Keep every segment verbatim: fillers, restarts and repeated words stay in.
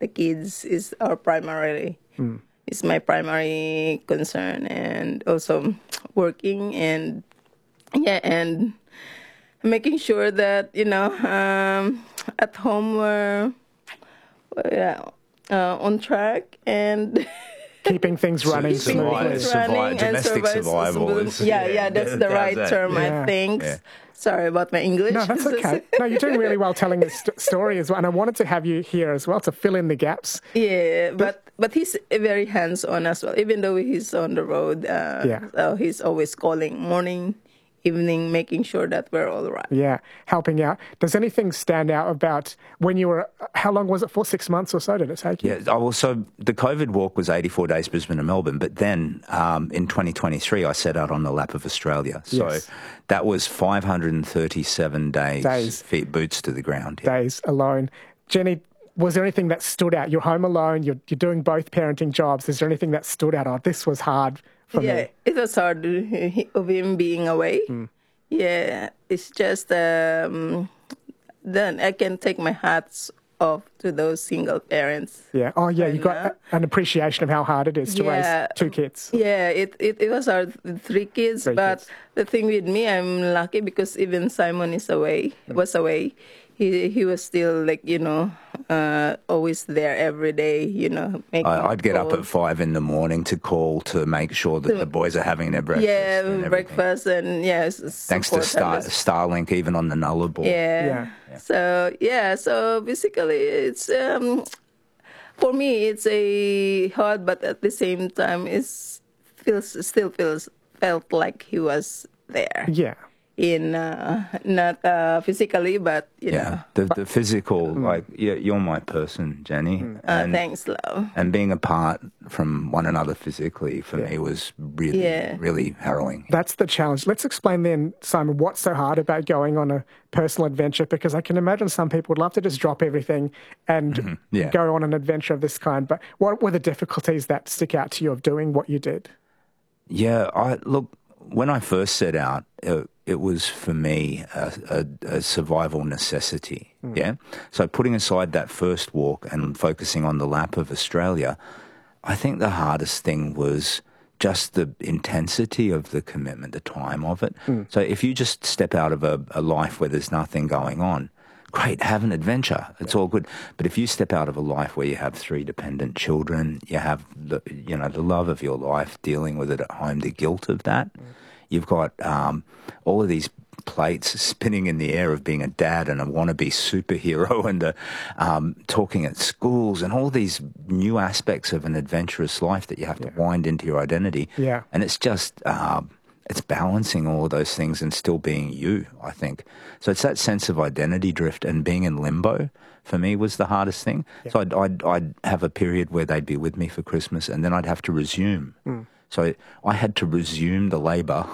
the kids is our primary. Mm. It's my primary concern, and also working and yeah, and making sure that you know um, at home we're yeah, uh, on track and. Keeping things running Keeping smoothly. things running domestic and survival. Is, yeah, yeah, that's the right that. term, Yeah. I think. Yeah. Sorry about my English. No, that's okay. No, you're doing really well telling this st- story as well. And I wanted to have you here as well to fill in the gaps. Yeah, but but he's very hands-on as well. Even though he's on the road, uh, Yeah. so he's always calling morning, evening, making sure that we're all right. Yeah, helping out. Does anything stand out about when you were, how long was it for? Six months or so did it take you? Yeah, oh, well, so the COVID walk was eighty-four days, Brisbane and Melbourne, but then um, in twenty twenty-three I set out on the lap of Australia. So Yes. that was five hundred thirty-seven days, Days. feet boots to the ground. Yeah. Days alone. Jenny, was there anything that stood out? You're home alone, you're, you're doing both parenting jobs. Is there anything that stood out? Oh, this was hard for yeah, me. it was hard of him being away. Mm. Yeah, it's just um, then I can take my hats off to those single parents. Yeah. Oh, yeah, right you got now. a- an appreciation of how hard it is to Yeah. raise two kids. Yeah, it, it, it was our three kids, Three but kids. the thing with me, I'm lucky because even Simon is away, was away. He he was still like, you know, uh, always there every day, you know. Making I, I'd get up calls. at five in the morning to call to make sure that the boys are having their breakfast. Yeah, and everything. breakfast and yes. Thanks to Star, Starlink, even on the Nullarbor. Yeah. Yeah. yeah. So yeah, so basically it's um for me it's a hard, but at the same time it's feels still feels felt like he was there Yeah. in uh, not uh, physically, but you Yeah, know. the the physical, like yeah, you're my person, Jenny. Uh, and, thanks, love. and being apart from one another physically for me was really, Yeah. really harrowing. That's the challenge. Let's explain then, Simon, what's so hard about going on a personal adventure? Because I can imagine some people would love to just drop everything and Yeah. go on an adventure of this kind. But what were the difficulties that stick out to you of doing what you did? Yeah, I look, when I first set out, it, it was for me a, a, a survival necessity. Yeah. So putting aside that first walk and focusing on the lap of Australia, I think the hardest thing was just the intensity of the commitment, the time of it. So if you just step out of a, a life where there's nothing going on, great, have an adventure. It's all good. But if you step out of a life where you have three dependent children, you have the, you know, the love of your life, dealing with it at home, the guilt of that. You've got um, all of these plates spinning in the air of being a dad and a wannabe superhero and the, um, talking at schools and all these new aspects of an adventurous life that you have to wind into your identity. Yeah. And it's just... Um, it's balancing all of those things and still being you, I think. So it's that sense of identity drift and being in limbo for me was the hardest thing. Yeah. So I'd, I'd, I'd have a period where they'd be with me for Christmas and then I'd have to resume. Mm. So I had to resume the labour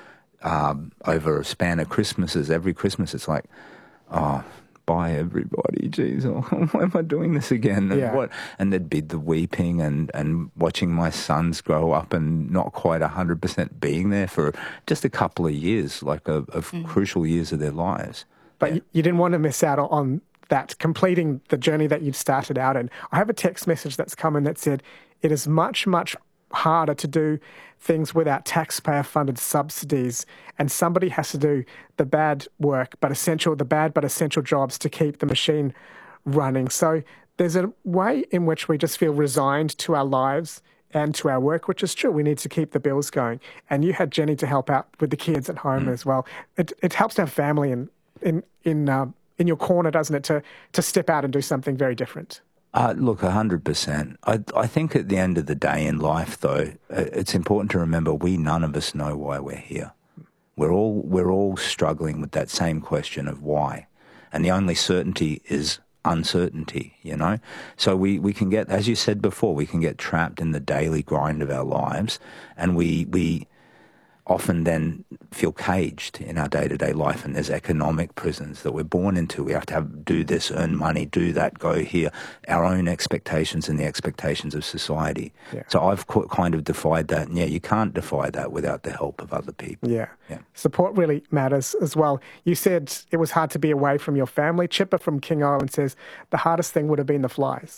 um, over a span of Christmases. Every Christmas it's like, oh, bye everybody, geez, oh, why am I doing this again? And, yeah. what, and there'd be the weeping and, and watching my sons grow up and not quite one hundred percent being there for just a couple of years, like a, of mm. crucial years of their lives. But yeah. you, you didn't want to miss out on that, completing the journey that you'd started out in. I have a text message that's come in that said, it is much, much harder to do things without taxpayer-funded subsidies, and somebody has to do the bad work, but essential, the bad but essential jobs to keep the machine running. So there's a way in which we just feel resigned to our lives and to our work, which is true. We need to keep the bills going. And you had Jenny to help out with the kids at home mm. as well. It, it helps to have family in in in uh, in your corner, doesn't it, to to step out and do something very different. Uh, look, one hundred percent. I, I think at the end of the day in life, though, it's important to remember we, none of us know why we're here. We're all, we're all struggling with that same question of why. And the only certainty is uncertainty, you know? So we, we can get, as you said before, we can get trapped in the daily grind of our lives, and we we often then feel caged in our day-to-day life, and there's economic prisons that we're born into. We have to have, do this, earn money, do that, go here, our own expectations and the expectations of society. Yeah. So I've kind of defied that, and yeah, you can't defy that without the help of other people. Yeah. yeah. Support really matters as well. You said it was hard to be away from your family. Chipper from King Island says the hardest thing would have been the flies.